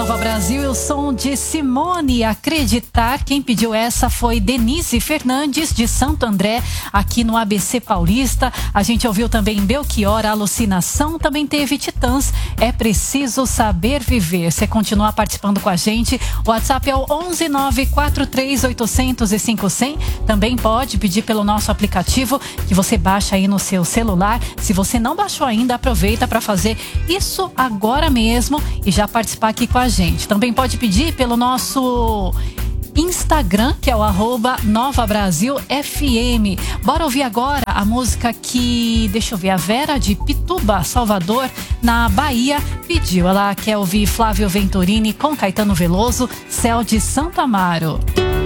Nova Brasil, o som de Simone, Acreditar. Quem pediu essa foi Denise Fernandes, de Santo André, aqui no ABC Paulista. A gente ouviu também Belchior, Alucinação. Também teve Titãs, É Preciso Saber Viver. Você continua participando com a gente. O WhatsApp é o 11943800500. Também pode pedir pelo nosso aplicativo, que você baixa aí no seu celular. Se você não baixou ainda, aproveita para fazer isso agora mesmo e já participar aqui com a gente. Também pode pedir pelo nosso Instagram, que é o @NovaBrasilFM. Bora ouvir agora a música que, deixa eu ver, a Vera de Pituba, Salvador, na Bahia, pediu. Ela quer ouvir Flávio Venturini com Caetano Veloso, Céu de Santo Amaro.